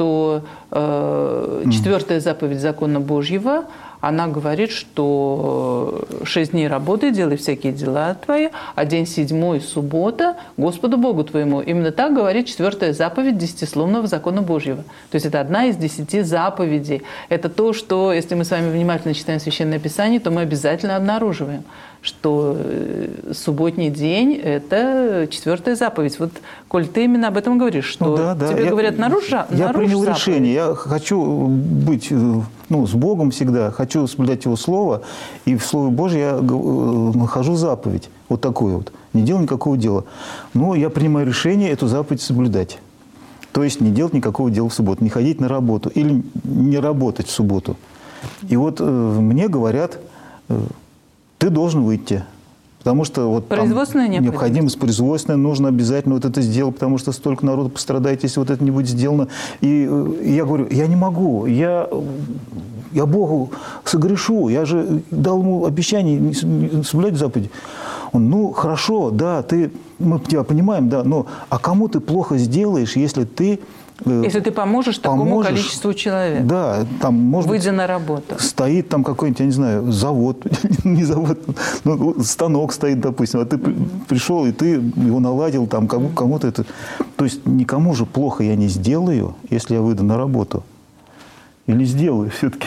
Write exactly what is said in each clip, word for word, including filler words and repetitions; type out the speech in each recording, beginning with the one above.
что э, четвертая заповедь закона Божьего, она говорит, что шесть дней работай, делай всякие дела твои, а день седьмой, суббота, Господу Богу твоему. Именно так говорит четвертая заповедь десятисловного закона Божьего. То есть это одна из десяти заповедей. Это то, что, если мы с вами внимательно читаем Священное Писание, то мы обязательно обнаруживаем, что субботний день – это четвертая заповедь. Вот, Коль, ты именно об этом говоришь, что ну, да, да. тебе я, говорят, нарушь Я нарушь принял заповедь. решение. Я хочу быть ну, с Богом всегда, хочу соблюдать Его Слово, и в Слове Божьем я нахожу заповедь. Вот такую вот. Не делай никакого дела. Но я принимаю решение эту заповедь соблюдать. То есть не делать никакого дела в субботу, не ходить на работу или не работать в субботу. И вот э, мне говорят, э, ты должен выйти. Потому что вот производственная там необходимость производственная, нужно обязательно вот это сделать, потому что столько народу пострадает, если вот это не будет сделано. И, и я говорю, я не могу, я, я Богу согрешу, я же дал ему обещание соблюдать заповеди. Он, ну, хорошо, да, ты, мы тебя понимаем, да, но а кому ты плохо сделаешь, если ты... Если ты поможешь, поможешь такому количеству человек, да, там, может выйдя быть, на работу. Стоит там какой-нибудь, я не знаю, завод, не завод, ну, станок стоит, допустим, а ты mm-hmm. пришел, и ты его наладил, там, кому, кому-то это... То есть никому же плохо я не сделаю, если я выйду на работу. Или сделаю все-таки.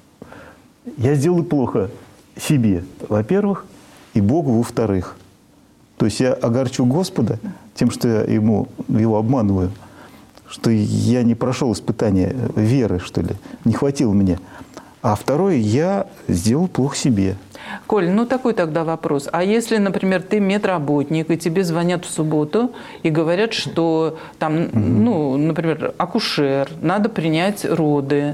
Я сделаю плохо себе, во-первых, и Богу, во-вторых. То есть я огорчу Господа тем, что я ему, его обманываю, что я не прошел испытание веры, что ли, не хватило мне. А второе, я сделал плохо себе. Коль, ну такой тогда вопрос. А если, например, ты медработник, и тебе звонят в субботу и говорят, что там, mm-hmm. ну, например, акушер, надо принять роды,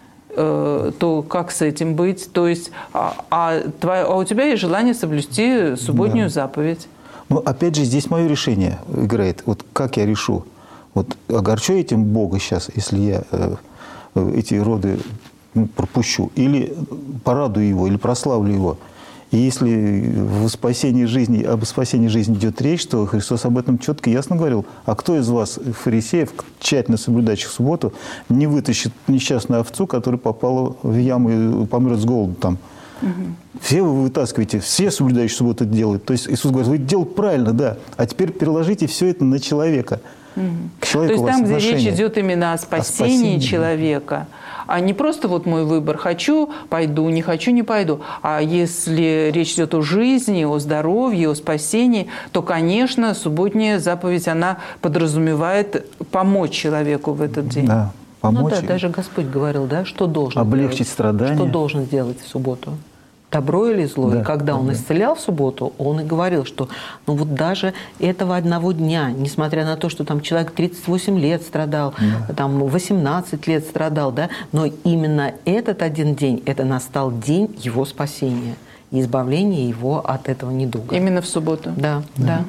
э, то как с этим быть? То есть, а, а, твоя, а у тебя есть желание соблюсти субботнюю да. заповедь? Ну, опять же, здесь мое решение играет. Вот как я решу? Вот огорчу этим Бога сейчас, если я э, эти роды ну, пропущу, или порадую Его, или прославлю Его. И если в спасении жизни, об спасении жизни идет речь, то Христос об этом четко и ясно говорил. А кто из вас, фарисеев, тщательно соблюдающих субботу, не вытащит несчастную овцу, которая попала в яму и помрет с голоду там? Угу. Все вы вытаскиваете, все соблюдающие субботу это делают. То есть Иисус говорит, вы делаете правильно, да, а теперь переложите все это на человека. К То есть там, где речь идет именно о спасении, о спасении человека, а не просто вот мой выбор, хочу – пойду, не хочу – не пойду. А если речь идет о жизни, о здоровье, о спасении, то, конечно, субботняя заповедь, она подразумевает помочь человеку в этот день. Да, помочь. Ну да, даже Господь говорил, да, что должен облегчить делать, страдания. Что должен сделать в субботу. Добро или зло. Да, и когда он да. исцелял в субботу, он и говорил, что ну вот даже этого одного дня, несмотря на то, что там человек тридцать восемь лет страдал, да. там восемнадцать лет страдал, да, но именно этот один день, это настал день его спасения и избавления его от этого недуга. Именно в субботу? Да, да. да.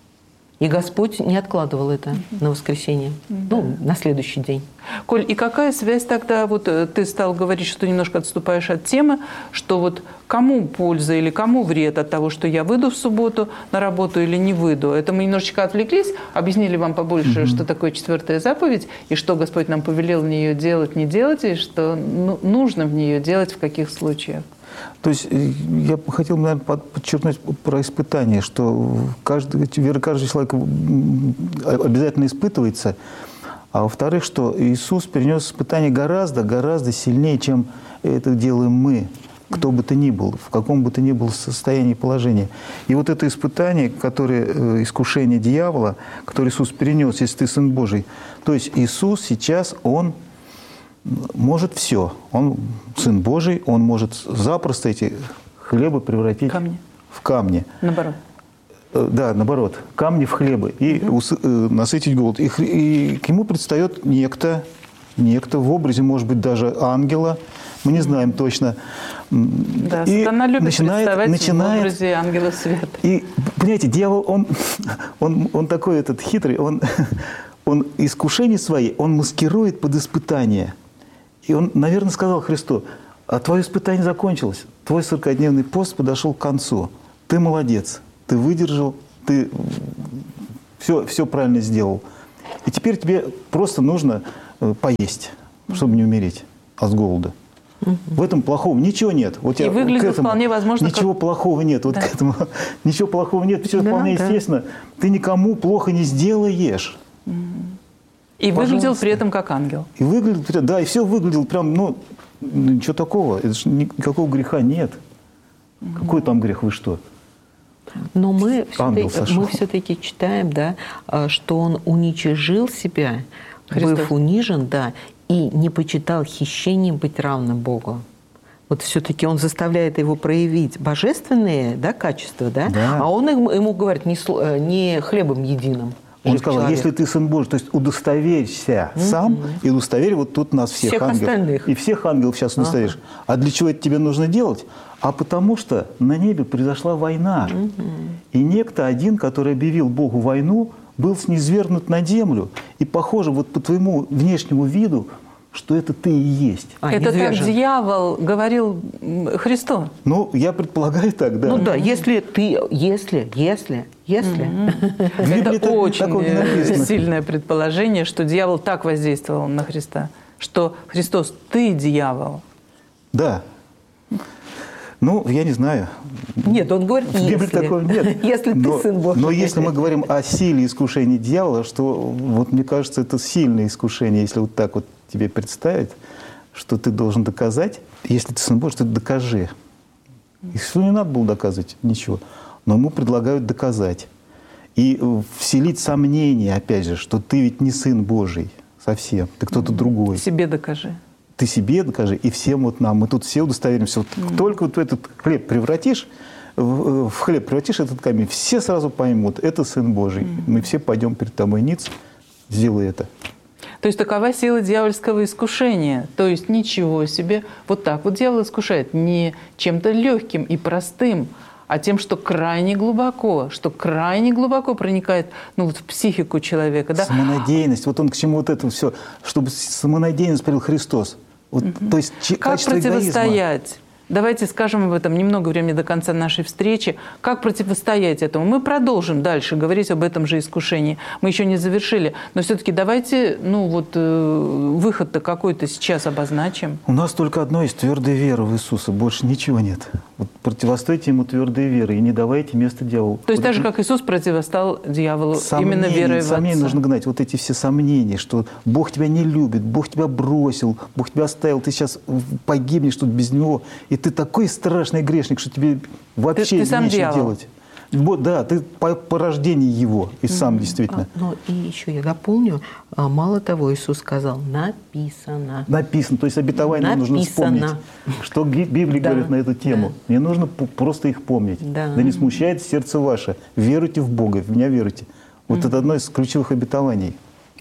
И Господь не откладывал это mm-hmm. на воскресенье, mm-hmm. ну, на следующий день. Коль, и какая связь тогда, вот ты стал говорить, что ты немножко отступаешь от темы, что вот кому польза или кому вред от того, что я выйду в субботу на работу или не выйду? Это мы немножечко отвлеклись, объяснили вам побольше, mm-hmm. что такое четвертая заповедь, и что Господь нам повелел в нее делать, не делать, и что нужно в нее делать, в каких случаях. То есть я хотел, наверное, подчеркнуть про испытание, что каждый, вера каждого человека обязательно испытывается, а во-вторых, что Иисус перенес испытание гораздо, гораздо сильнее, чем это делаем мы, кто бы то ни был, в каком бы то ни было состоянии и положении. И вот это испытание, которое, искушение дьявола, которое Иисус перенес, если ты Сын Божий, то есть Иисус сейчас, Он может все. Он Сын Божий, Он может запросто эти хлебы превратить камни. в камни. Наоборот. Да, наоборот. Камни в хлебы. И угу. насытить голод. И, и к Нему предстает некто, некто в образе, может быть, даже ангела. Мы не знаем точно. Да, и сатана любит начинает, представать начинает, в образе ангела света. И, понимаете, дьявол, он, он, он такой этот хитрый, он, он искушения свои, он маскирует под испытания. И он, наверное, сказал Христу, а твое испытание закончилось, твой сорокадневный пост подошел к концу. Ты молодец, ты выдержал, ты все, все правильно сделал. И теперь тебе просто нужно поесть, чтобы не умереть от голода. Угу. В этом плохого ничего нет. Вот и я выглядит к этому, вполне возможно. Ничего как... плохого нет. Вот да. к этому ничего плохого нет. Все да, вполне да. естественно. Ты никому плохо не сделаешь. Угу. И Пожалуйста. Выглядел при этом как ангел. И выглядел, да, и все выглядел прям, ну, ничего такого. Это же никакого греха нет. Угу. Какой там грех? Вы что? Но мы все-таки, мы все-таки читаем, да, что он уничижил себя, Христос. Быв унижен, да, и не почитал хищением быть равным Богу. Вот все-таки он заставляет его проявить божественные, да, качества, да? Да. А он ему, ему говорит не, не хлебом единым. Он сказал, человек. Если ты сын Божий, то есть удостоверься mm-hmm. сам, и удостоверь вот тут нас всех, всех ангелов. Остальных. И всех ангелов сейчас удостоверишь. Ага. А для чего это тебе нужно делать? А потому что на небе произошла война. Mm-hmm. И некто один, который объявил Богу войну, был низвергнут на землю. И похоже вот по твоему внешнему виду, что это ты и есть. А, это так дьявол говорил Христу? Ну, я предполагаю так, да. Ну да, если ты, если, если, если. Mm-hmm. Это очень сильное предположение, что дьявол так воздействовал на Христа, что Христос, ты дьявол. Да. Ну, я не знаю. Нет, он говорит, в Библии такого нет. Если ты но, сын Божий. Но если мы говорим о силе искушения дьявола, что, вот мне кажется, это сильное искушение, если вот так вот тебе представить, что ты должен доказать, если ты сын Божий, ты докажи. Иисусу не надо было доказывать ничего, но ему предлагают доказать. И вселить сомнение, опять же, что ты ведь не сын Божий совсем, ты кто-то другой. Себе докажи. Ты себе докажи, и всем вот нам. Мы тут все удостоверимся. Вот mm. только вот этот хлеб превратишь, в, в хлеб превратишь этот камень, все сразу поймут, это Сын Божий. Mm. Мы все пойдем перед тобой ниц, сделай это. То есть такова сила дьявольского искушения. То есть ничего себе. Вот так вот дьявол искушает не чем-то легким и простым, а тем, что крайне глубоко, что крайне глубоко проникает ну, вот в психику человека. Да? Самонадеянность. Вот он к чему вот это все, чтобы самонадеянность привел Христос. Вот, угу. То есть как противостоять? Эгоизма. Давайте скажем об этом немного времени до конца нашей встречи. Как противостоять этому? Мы продолжим дальше говорить об этом же искушении. Мы еще не завершили. Но все-таки давайте ну, вот, э, выход-то какой-то сейчас обозначим. У нас только одно есть – твердая вера в Иисуса. Больше ничего нет. Вот противостойте Ему твердой верой и не давайте место дьяволу. То есть вот так же, как Иисус противостал дьяволу сомнения, именно верой в Отца. Сомнения нужно гнать. Вот эти все сомнения, что Бог тебя не любит, Бог тебя бросил, Бог тебя оставил, ты сейчас погибнешь тут без Него. И ты такой страшный грешник, что тебе вообще ты, ты нечего делать. Да, ты по, по рождению Его, и сам mm-hmm. действительно. А, ну и еще я дополню, мало того, Иисус сказал, написано. Написано, то есть обетование написано. Нужно вспомнить, что Библия да. говорит на эту тему. Да. Мне нужно просто их помнить. Да. да не смущает сердце ваше, веруйте в Бога, в меня веруйте. Вот mm-hmm. это одно из ключевых обетований.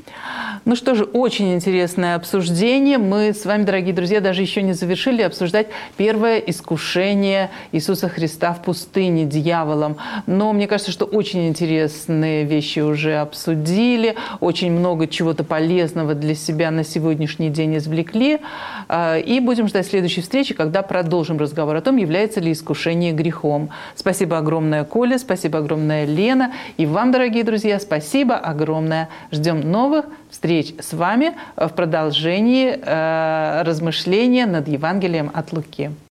Ну что же, очень интересное обсуждение. Мы с вами, дорогие друзья, даже еще не завершили обсуждать первое искушение Иисуса Христа в пустыне дьяволом. Но мне кажется, что очень интересные вещи уже обсудили, очень много чего-то полезного для себя на сегодняшний день извлекли. И будем ждать следующей встречи, когда продолжим разговор о том, является ли искушение грехом. Спасибо огромное, Коля, спасибо огромное, Лена. И вам, дорогие друзья, спасибо огромное. Ждем новых встреч с вами в продолжении э, размышления над Евангелием от Луки.